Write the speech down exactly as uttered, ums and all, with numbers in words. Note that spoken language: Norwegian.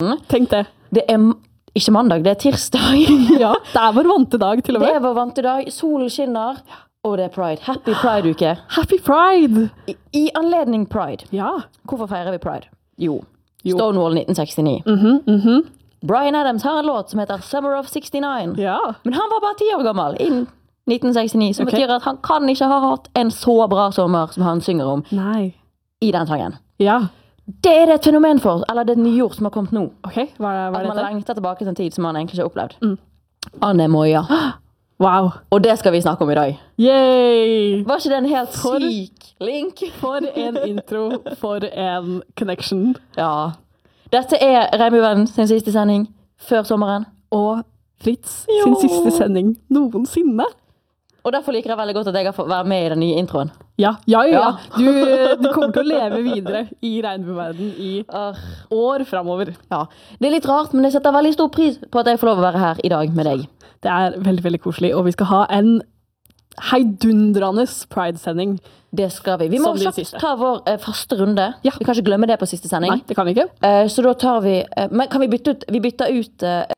Tenk det. Det er ikke mandag, det er tirsdag. Ja, det er vår vante dag til og med. Det er vår vante dag, solen skinner, og det er Pride. Happy Pride-uke. Happy Pride! I, I anledning Pride. Ja. Hvorfor feirer vi Pride? Jo, Jo. Stonewall nitten sekstini. Mhm, mhm. Brian Adams har en låt som heter Summer of sixty-nine. Ja. Men han var bare ti år gammel i nitten sekstini, som Ok. betyr at han kan ikke ha hatt en så bra sommer som han synger om Nei. i den sangen. Ja. Det er det et fenomen for, eller det er et nyord som har kommet nå. Ok, hva er, hva At er man dette? lengter tilbake til en tid som man egentlig ikke har opplevd. Mm. Anemoia. Wow. Og det skal vi snakke om i dag. Yay! Var ikke det en helt For- syk link? For en intro, for en connection. Ja. Dette er Regnbuevennen sin siste sending før sommeren. Og Fritz Jo. sin siste sending noensinne. Og derfor liker jeg veldig godt at jeg har fått være med i den nye introen. Ja, ja, ja. Ja. Du, du kommer til å leve videre i regnbueverden i år fremover. Ja. Det er litt rart, men jeg setter veldig stor pris på at jeg får lov å være her i dag med deg. Det er veldig, veldig koselig, og vi skal ha en heidundrende Pride-sending. Det skal vi. Vi må Som din kjapt siste. ta vår eh, faste runde. Ja. Vi kan ikke glemme det på siste sending. Nei, det kan vi ikke. Eh, så da tar vi... eh, men kan vi bytte ut... Vi bytter ut eh,